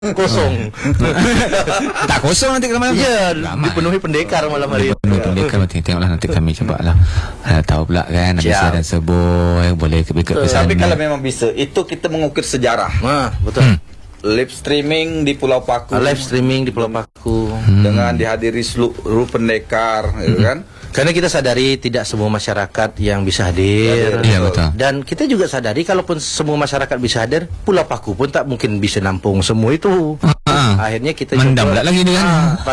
kosong. Tak kosong nanti malam. Ya, dipenuhi pendekar malam hari. Dipenuhi pendekar nanti tengoklah nanti kami cobalah. Tahu pula kan ada siaran seboi boleh ke sana. Tapi kalau memang bisa, itu kita mengukir sejarah. Betul. Live streaming di Pulau Paku. Live streaming di Pulau Paku dengan dihadiri seluruh pendekar, gitu kan? Karena kita sadari tidak semua masyarakat yang bisa hadir. Iya, betul. Dan kita juga sadari kalaupun semua masyarakat bisa hadir, Pulau Paku pun tak mungkin bisa nampung semua itu. Akhirnya kita mendam coba, lagi ni kan.